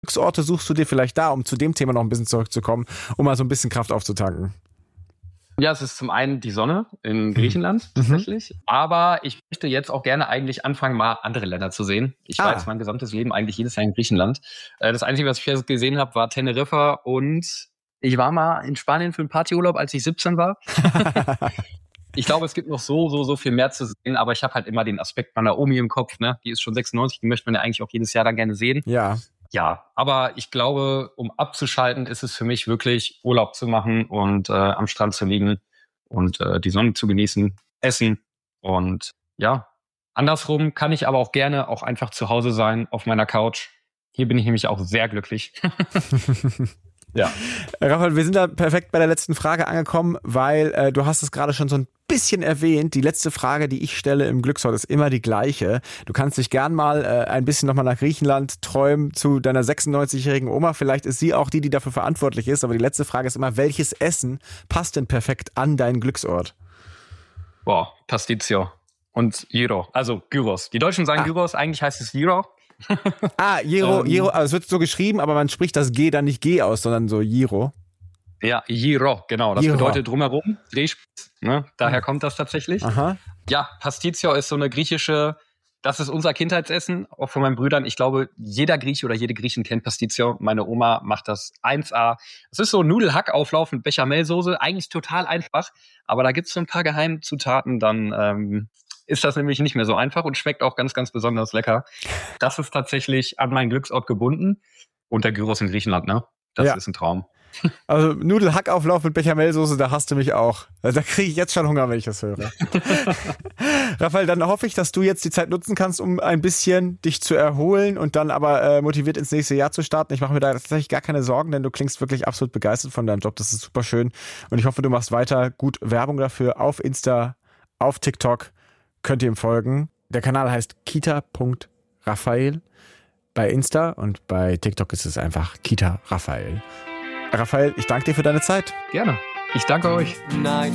Glücksorte suchst du dir vielleicht da, um zu dem Thema noch ein bisschen zurückzukommen, um mal so ein bisschen Kraft aufzutanken? Ja, es ist zum einen die Sonne in Griechenland tatsächlich, aber ich möchte jetzt auch gerne eigentlich anfangen, mal andere Länder zu sehen. Ich war jetzt mein gesamtes Leben eigentlich jedes Jahr in Griechenland. Das Einzige, was ich gesehen habe, war Teneriffa und ich war mal in Spanien für einen Partyurlaub, als ich 17 war. Ich glaube, es gibt noch so viel mehr zu sehen, aber ich habe halt immer den Aspekt meiner Omi im Kopf, ne? Die ist schon 96, die möchte man ja eigentlich auch jedes Jahr dann gerne sehen. Ja, aber ich glaube, um abzuschalten, ist es für mich wirklich Urlaub zu machen und am Strand zu liegen und die Sonne zu genießen, essen und ja. Andersrum kann ich aber auch gerne auch einfach zu Hause sein, auf meiner Couch. Hier bin ich nämlich auch sehr glücklich. Ja. Raphael, wir sind da perfekt bei der letzten Frage angekommen, weil du hast es gerade schon so ein bisschen erwähnt. Die letzte Frage, die ich stelle im Glücksort, ist immer die gleiche. Du kannst dich gern mal ein bisschen nochmal nach Griechenland träumen zu deiner 96-jährigen Oma. Vielleicht ist sie auch die dafür verantwortlich ist. Aber die letzte Frage ist immer, welches Essen passt denn perfekt an deinen Glücksort? Boah, Pasticcio und Gyro. Also Gyros. Die Deutschen sagen Gyros, eigentlich heißt es Gyro. Gyro, also es wird so geschrieben, aber man spricht das G dann nicht G aus, sondern so Gyro. Ja, Gyro, genau. Das bedeutet drumherum, Drehspitz, ne? Daher kommt das tatsächlich. Aha. Ja, Pasticcio ist so eine griechische, das ist unser Kindheitsessen, auch von meinen Brüdern. Ich glaube, jeder Grieche oder jede Griechin kennt Pasticcio. Meine Oma macht das 1A. Es ist so ein Nudelhackauflauf mit Bechamelsoße, eigentlich total einfach, aber da gibt's so ein paar Geheimzutaten, dann ist das nämlich nicht mehr so einfach und schmeckt auch ganz, ganz besonders lecker. Das ist tatsächlich an meinen Glücksort gebunden. Und der Gyros in Griechenland, ne? Das ist ein Traum. Also Nudelhackauflauf mit Bechamelsoße, da hast du mich auch. Da kriege ich jetzt schon Hunger, wenn ich das höre. Raphael, dann hoffe ich, dass du jetzt die Zeit nutzen kannst, um ein bisschen dich zu erholen und dann aber motiviert ins nächste Jahr zu starten. Ich mache mir da tatsächlich gar keine Sorgen, denn du klingst wirklich absolut begeistert von deinem Job. Das ist super schön. Und ich hoffe, du machst weiter gut Werbung dafür auf Insta, auf TikTok. Könnt ihr ihm folgen. Der Kanal heißt kita.raphael bei Insta und bei TikTok ist es einfach Kita Raphael. Raphael, ich danke dir für deine Zeit. Gerne. Ich danke euch.